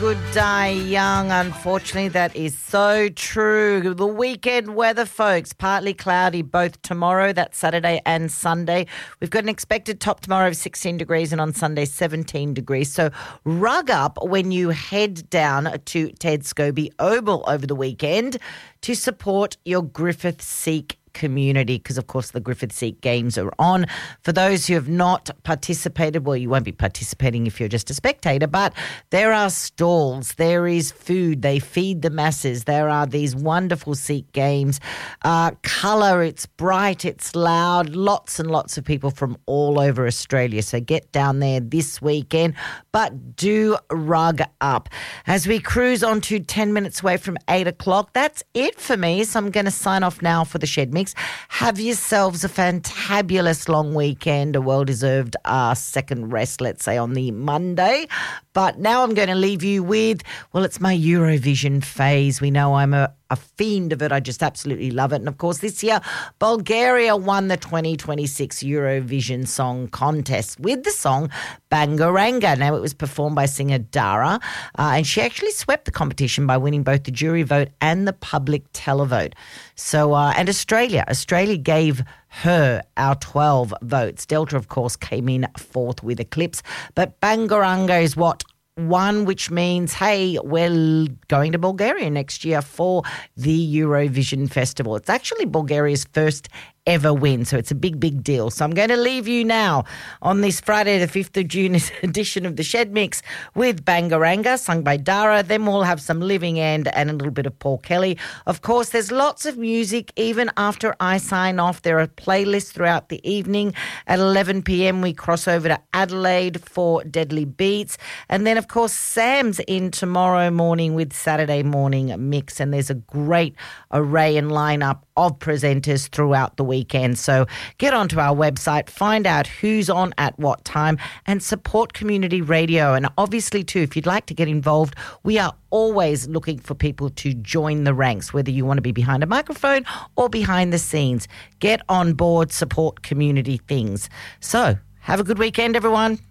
Good day, young. Unfortunately, that is so true. The weekend weather, folks, partly cloudy both tomorrow, that's Saturday, and Sunday. We've got an expected top tomorrow of 16 degrees and on Sunday 17 degrees. So rug up when you head down to Ted Scobie Oval over the weekend to support your Griffith Seek community, because of course the Griffith Seek Games are on. For those who have not participated, well, you won't be participating if you're just a spectator, but there are stalls, there is food, they feed the masses, there are these wonderful Seek Games, colour, it's bright, it's loud, lots and lots of people from all over Australia, so get down there this weekend, but do rug up. As we cruise on to 10 minutes away from 8 o'clock, that's it for me, so I'm going to sign off now for the Shed Mix. Have yourselves a fantabulous long weekend, a well-deserved second rest, let's say, on the Monday. But now I'm going to leave you with, well, it's my Eurovision phase. We know I'm a fiend of it. I just absolutely love it. And, of course, this year, Bulgaria won the 2026 Eurovision Song Contest with the song Bangaranga. Now, it was performed by singer Dara, and she actually swept the competition by winning both the jury vote and the public televote. So, and Australia gave her our 12 votes. Delta, of course, came in fourth with Eclipse. But Bangaranga is what won, which means, hey, we're going to Bulgaria next year for the Eurovision Festival. It's actually Bulgaria's first ever win, so it's a big, big deal. So I'm going to leave you now on this Friday the 5th of June edition of the Shed Mix with Bangaranga, sung by Dara. Then we'll have some Living End and a little bit of Paul Kelly. Of course, there's lots of music even after I sign off. There are playlists throughout the evening. At 11 p.m, we cross over to Adelaide for Deadly Beats. And then, of course, Sam's in tomorrow morning with Saturday Morning Mix. And there's a great array and lineup of presenters throughout the weekend. So get onto our website, find out who's on at what time, and support community radio. And obviously, too, if you'd like to get involved, we are always looking for people to join the ranks, whether you want to be behind a microphone or behind the scenes. Get on board, support community things. So have a good weekend, everyone.